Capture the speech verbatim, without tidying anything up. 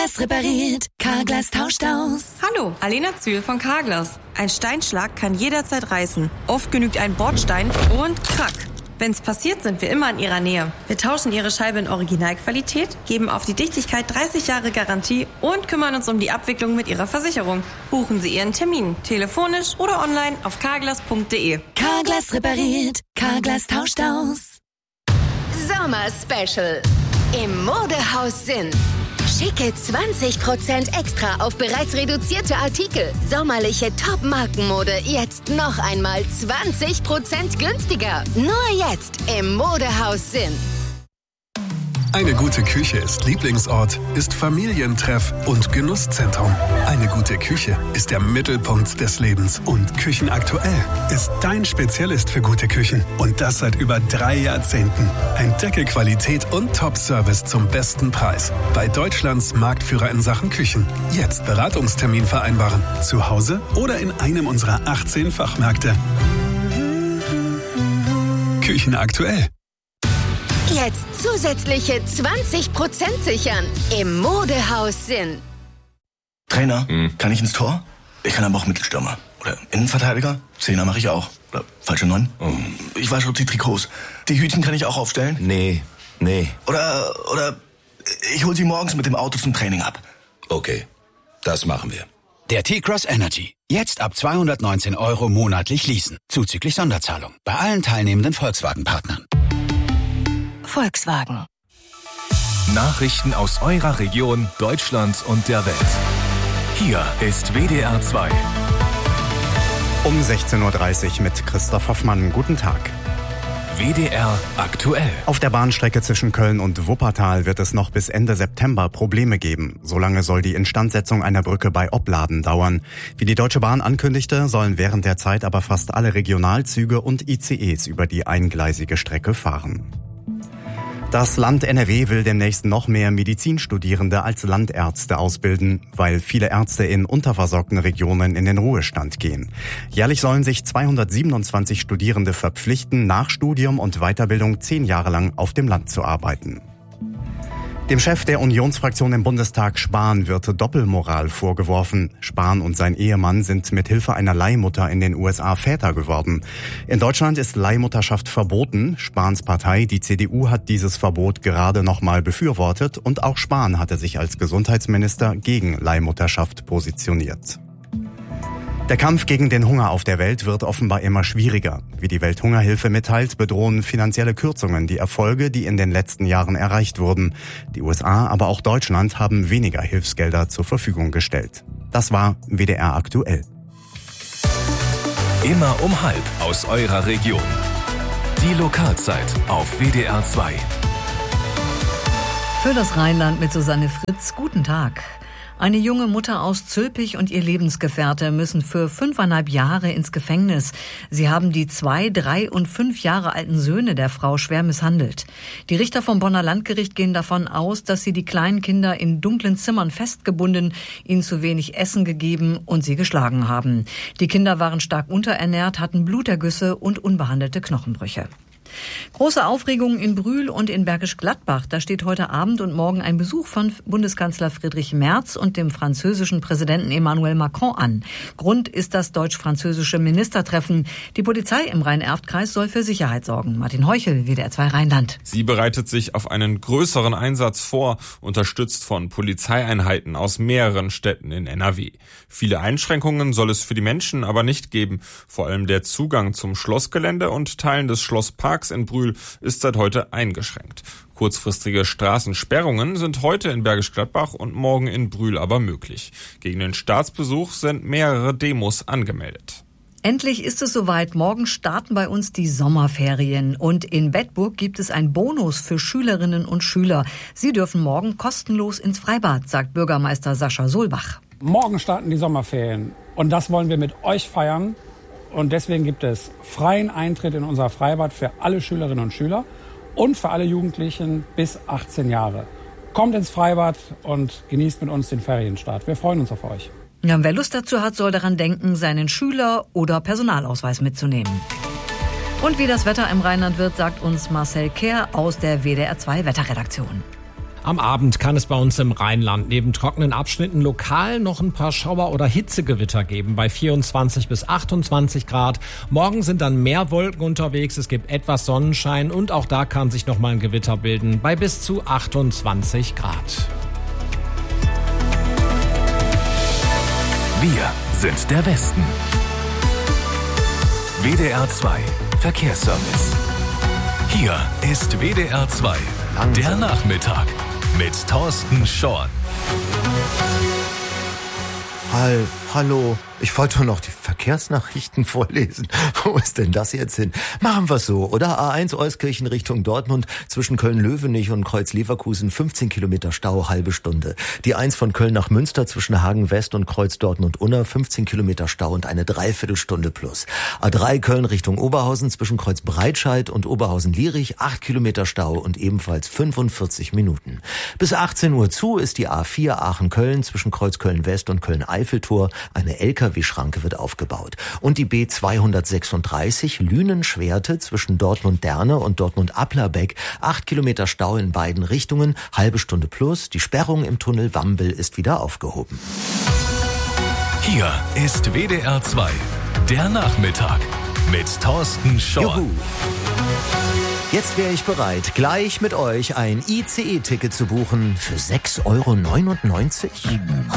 Carglass repariert, Carglass tauscht aus. Hallo, Alena Zühl von Carglass. Ein Steinschlag kann jederzeit reißen. Oft genügt ein Bordstein und krack. Wenn's passiert, sind wir immer in Ihrer Nähe. Wir tauschen Ihre Scheibe in Originalqualität, geben auf die Dichtigkeit dreißig Jahre Garantie und kümmern uns um die Abwicklung mit Ihrer Versicherung. Buchen Sie Ihren Termin, telefonisch oder online auf carglass punkt de. Carglass repariert, Carglass tauscht aus. Sommer Special im Modehaus Sinn. Schicke zwanzig Prozent extra auf bereits reduzierte Artikel. Sommerliche Top-Markenmode jetzt noch einmal zwanzig Prozent günstiger. Nur jetzt im Modehaus Sinn. Eine gute Küche ist Lieblingsort, ist Familientreff und Genusszentrum. Eine gute Küche ist der Mittelpunkt des Lebens. Und Küchenaktuell ist dein Spezialist für gute Küchen. Und das seit über drei Jahrzehnten. Entdecke Qualität und Top-Service zum besten Preis. Bei Deutschlands Marktführer in Sachen Küchen. Jetzt Beratungstermin vereinbaren. Zu Hause oder in einem unserer achtzehn Fachmärkte. Küchenaktuell. Jetzt zusätzliche zwanzig Prozent sichern im Modehaus Sinn. Trainer, hm. kann ich ins Tor? Ich kann aber auch Mittelstürmer. Oder Innenverteidiger? Zehner mache ich auch. Oder falsche Neun? Oh. Ich weiß schon die Trikots. Die Hütchen kann ich auch aufstellen? Nee, nee. Oder, oder ich hol sie morgens mit dem Auto zum Training ab. Okay, das machen wir. Der T-Cross Energy. Jetzt ab zweihundertneunzehn Euro monatlich leasen. Zuzüglich Sonderzahlung. Bei allen teilnehmenden Volkswagen-Partnern. Volkswagen. Nachrichten aus eurer Region, Deutschland und der Welt. Hier ist W D R zwei. Um sechzehn Uhr dreißig mit Christoph Hoffmann. Guten Tag. W D R aktuell. Auf der Bahnstrecke zwischen Köln und Wuppertal wird es noch bis Ende September Probleme geben. Solange soll die Instandsetzung einer Brücke bei Opladen dauern. Wie die Deutsche Bahn ankündigte, sollen während der Zeit aber fast alle Regionalzüge und I C Es über die eingleisige Strecke fahren. Das Land N R W will demnächst noch mehr Medizinstudierende als Landärzte ausbilden, weil viele Ärzte in unterversorgten Regionen in den Ruhestand gehen. Jährlich sollen sich zweihundertsiebenundzwanzig Studierende verpflichten, nach Studium und Weiterbildung zehn Jahre lang auf dem Land zu arbeiten. Dem Chef der Unionsfraktion im Bundestag, Spahn, wird Doppelmoral vorgeworfen. Spahn und sein Ehemann sind mit Hilfe einer Leihmutter in den U S A Väter geworden. In Deutschland ist Leihmutterschaft verboten. Spahns Partei, die C D U, hat dieses Verbot gerade noch mal befürwortet. Und auch Spahn hatte sich als Gesundheitsminister gegen Leihmutterschaft positioniert. Der Kampf gegen den Hunger auf der Welt wird offenbar immer schwieriger. Wie die Welthungerhilfe mitteilt, bedrohen finanzielle Kürzungen die Erfolge, die in den letzten Jahren erreicht wurden. Die U S A, aber auch Deutschland haben weniger Hilfsgelder zur Verfügung gestellt. Das war W D R aktuell. Immer um halb aus eurer Region. Die Lokalzeit auf W D R zwei. Für das Rheinland mit Susanne Fritz, guten Tag. Eine junge Mutter aus Zülpich und ihr Lebensgefährte müssen für fünfeinhalb Jahre ins Gefängnis. Sie haben die zwei, drei und fünf Jahre alten Söhne der Frau schwer misshandelt. Die Richter vom Bonner Landgericht gehen davon aus, dass sie die kleinen Kinder in dunklen Zimmern festgebunden, ihnen zu wenig Essen gegeben und sie geschlagen haben. Die Kinder waren stark unterernährt, hatten Blutergüsse und unbehandelte Knochenbrüche. Große Aufregung in Brühl und in Bergisch Gladbach. Da steht heute Abend und morgen ein Besuch von Bundeskanzler Friedrich Merz und dem französischen Präsidenten Emmanuel Macron an. Grund ist das deutsch-französische Ministertreffen. Die Polizei im Rhein-Erft-Kreis soll für Sicherheit sorgen. Martin Heuchel, W D R zwei Rheinland. Sie bereitet sich auf einen größeren Einsatz vor, unterstützt von Polizeieinheiten aus mehreren Städten in N R W. Viele Einschränkungen soll es für die Menschen aber nicht geben. Vor allem der Zugang zum Schlossgelände und Teilen des Schlossparks in Brühl ist seit heute eingeschränkt. Kurzfristige Straßensperrungen sind heute in Bergisch Gladbach und morgen in Brühl aber möglich. Gegen den Staatsbesuch sind mehrere Demos angemeldet. Endlich ist es soweit. Morgen starten bei uns die Sommerferien. Und in Bedburg gibt es einen Bonus für Schülerinnen und Schüler. Sie dürfen morgen kostenlos ins Freibad, sagt Bürgermeister Sascha Solbach. Morgen starten die Sommerferien. Und das wollen wir mit euch feiern. Und deswegen gibt es freien Eintritt in unser Freibad für alle Schülerinnen und Schüler und für alle Jugendlichen bis achtzehn Jahre. Kommt ins Freibad und genießt mit uns den Ferienstart. Wir freuen uns auf euch. Ja, wer Lust dazu hat, soll daran denken, seinen Schüler- oder Personalausweis mitzunehmen. Und wie das Wetter im Rheinland wird, sagt uns Marcel Kehr aus der W D R zwei Wetterredaktion. Am Abend kann es bei uns im Rheinland neben trockenen Abschnitten lokal noch ein paar Schauer- oder Hitzegewitter geben bei vierundzwanzig bis achtundzwanzig Grad. Morgen sind dann mehr Wolken unterwegs, es gibt etwas Sonnenschein und auch da kann sich noch mal ein Gewitter bilden bei bis zu achtundzwanzig Grad. Wir sind der Westen. W D R zwei Verkehrsservice. Hier ist W D R zwei, der Nachmittag mit Thorsten Schorn. Hall, hallo, ich wollte noch die Verkehrsnachrichten vorlesen. Wo ist denn das jetzt hin? Machen wir so, oder? A eins Euskirchen Richtung Dortmund, zwischen Köln-Löwenich und Kreuz-Leverkusen fünfzehn Kilometer Stau, halbe Stunde. Die eins von Köln nach Münster zwischen Hagen-West und Kreuz Dortmund-Unna, fünfzehn Kilometer Stau und eine Dreiviertelstunde plus. A drei Köln Richtung Oberhausen zwischen Kreuz Breitscheid und Oberhausen-Lierich, acht Kilometer Stau und ebenfalls fünfundvierzig Minuten. Bis achtzehn Uhr zu ist die A vier Aachen-Köln zwischen Kreuz Köln-West und Köln-Eiffeltor. Eine L K W-Schranke wird aufgebaut. Und die B zweihundertsechsunddreißig Lünen-Schwerte zwischen Dortmund-Derne und Dortmund-Applerbeck. Acht Kilometer Stau in beiden Richtungen, halbe Stunde plus. Die Sperrung im Tunnel Wambel ist wieder aufgehoben. Hier ist W D R zwei, der Nachmittag mit Thorsten Schorn. Juhu. Jetzt wäre ich bereit, gleich mit euch ein I C E-Ticket zu buchen für sechs Euro neunundneunzig.